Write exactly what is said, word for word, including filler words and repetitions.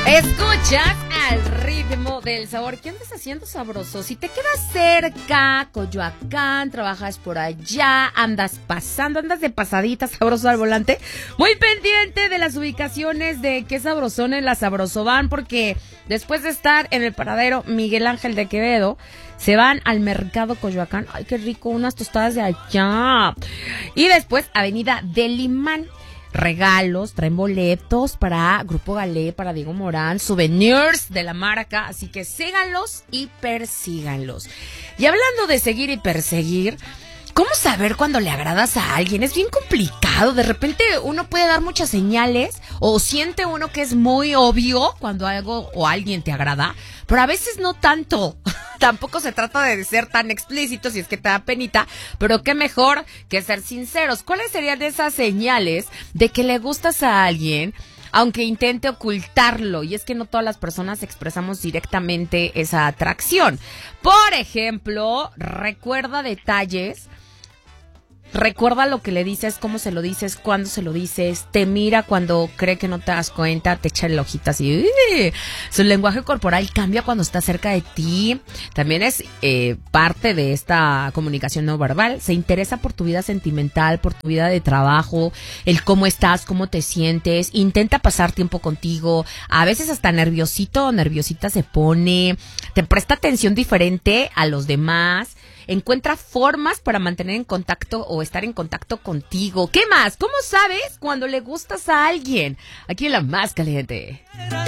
Escuchas al ritmo del sabor. ¿Qué andas haciendo, sabroso? Si te quedas cerca, Coyoacán, trabajas por allá, andas pasando, andas de pasadita, sabroso al volante, muy pendiente de las ubicaciones de qué sabrosón en la Sabrosoban, porque después de estar en el paradero Miguel Ángel de Quevedo, se van al mercado Coyoacán. Ay, qué rico, unas tostadas de allá. Y después Avenida del Imán. Regalos, traen boletos para Grupo Galé, para Diego Morán, souvenirs de la marca, así que síganlos y persíganlos. Y hablando de seguir y perseguir, ¿cómo saber cuando le agradas a alguien? Es bien complicado, de repente uno puede dar muchas señales o siente uno que es muy obvio cuando algo o alguien te agrada, pero a veces no tanto. Tampoco se trata de ser tan explícito si es que te da penita, pero qué mejor que ser sinceros. ¿Cuáles serían esas señales de que le gustas a alguien, aunque intente ocultarlo? Y es que no todas las personas expresamos directamente esa atracción. Por ejemplo, recuerda detalles. Recuerda lo que le dices, cómo se lo dices, cuándo se lo dices, te mira cuando cree que no te das cuenta, te echa el ojito así. ¡Uy! Su lenguaje corporal cambia cuando está cerca de ti. También es eh, parte de esta comunicación no verbal. Se interesa por tu vida sentimental, por tu vida de trabajo, el cómo estás, cómo te sientes. Intenta pasar tiempo contigo. A veces hasta nerviosito o nerviosita se pone. Te presta atención diferente a los demás. Encuentra formas para mantener en contacto o estar en contacto contigo. ¿Qué más? ¿Cómo sabes cuando le gustas a alguien? Aquí en La Más Caliente.